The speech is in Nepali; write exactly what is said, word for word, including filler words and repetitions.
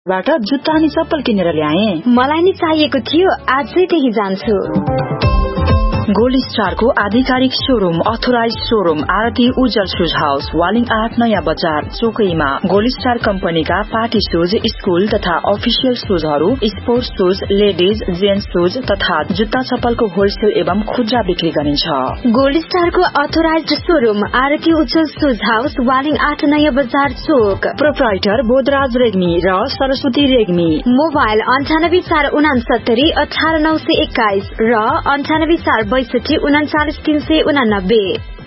बाट जुत्ता अनि चप्पल किनेर ल्याए। मलाई नि चाहिएको थियो, आजै त्यही जान्छु। गोल्ड स्टारको आधिकारिक शोरूम अथोराइज शोरूम आरती उज्जवल शूज हाउस वालिङ आठ नयाँ बजार चोकैमा। गोल्ड स्टार कम्पनीका पार्टी शूज, स्कूल तथा official शूजहरू, sports shoes, ladies gents shoes तथा जुत्ता चप्पलको होलसेल एवं खुद्रा बिक्री गरिन्छ। गोल्ड स्टारको अथोराइज शोरूम आरती उज्जवल शूज हाउस वालिङ आठ नयाँ बजार चोक। प्रोप्राइटर बोधराज रेग्मी र सरस्वती रेग्मी। मोबाइल अन्ठानब्बे चार उनासत्तरी अठार नौ सय एक्काइस र अन्ठानब्बे चार बैसठी उनाचालिस तीन सय उनानब्बे।